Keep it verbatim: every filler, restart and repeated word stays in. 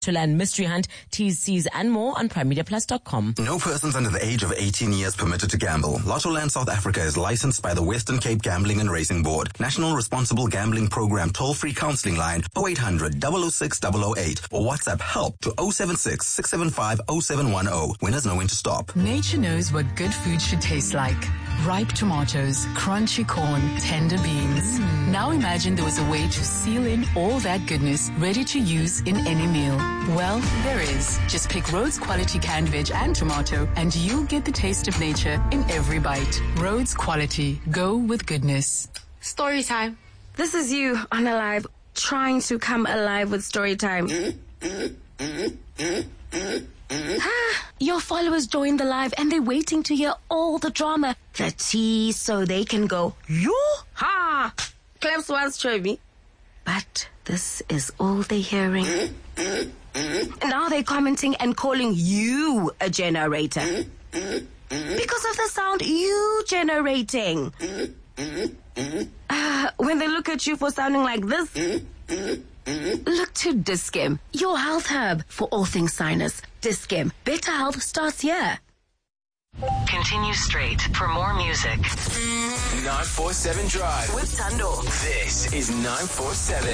To land Mystery Hunt, T's, C's and more on prime media plus dot com. No persons under the age of eighteen years permitted to gamble. Lottoland South Africa is licensed by the Western Cape Gambling and Racing Board. National Responsible Gambling Program toll-free counseling line oh eight hundred, double oh six, double oh eight or WhatsApp help to oh seven six, six seven five, oh seven one oh. Winners know when to stop. Nature knows what good food should taste like. Ripe tomatoes, crunchy corn, tender beans. Mm. Now imagine there was a way to seal in all that goodness ready to use in any meal. Well, there is. Just pick Rhodes Quality canned veg and tomato and you'll get the taste of nature in every bite. Rhodes Quality. Go with goodness. Story time. This is you on a live, trying to come alive with story time. Your followers joined the live and they're waiting to hear all the drama, the tea, so they can go, yoo-ha! Clems once showed me. But this is all they're hearing. Now they're commenting and calling you a generator. Because of the sound you generating. Uh, when they look at you for sounding like this, look to Dis-Chem, your health hub for all things sinus. Dis-Chem, better health starts here. Continue straight for more music. nine four seven Drive With Tando. This is nine four seven.